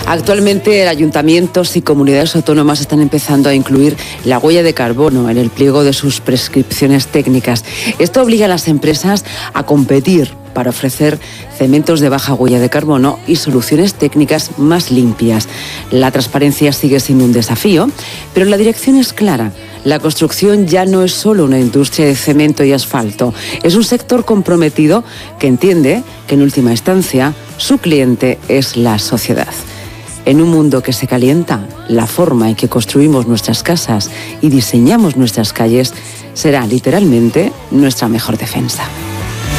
Actualmente, ayuntamientos y comunidades autónomas están empezando a incluir la huella de carbono en el pliego de sus prescripciones técnicas. Esto obliga a las empresas a competir para ofrecer cementos de baja huella de carbono y soluciones técnicas más limpias. La transparencia sigue siendo un desafío, pero la dirección es clara. La construcción ya no es solo una industria de cemento y asfalto, es un sector comprometido que entiende que en última instancia su cliente es la sociedad. En un mundo que se calienta, la forma en que construimos nuestras casas y diseñamos nuestras calles será literalmente nuestra mejor defensa.